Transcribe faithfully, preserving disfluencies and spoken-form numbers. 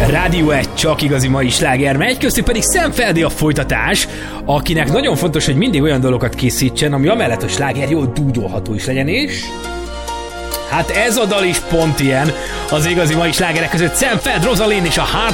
Rádió egy csak igazi mai sláger megy, köztük pedig Szemfeldi a folytatás, akinek nagyon fontos, hogy mindig olyan dolgokat készítsen, ami amellett a sláger jól dúdolható is legyen, és... hát ez a dal is pont ilyen. Az igazi mai slágerek között Szemfeld, Rosalind és a Heart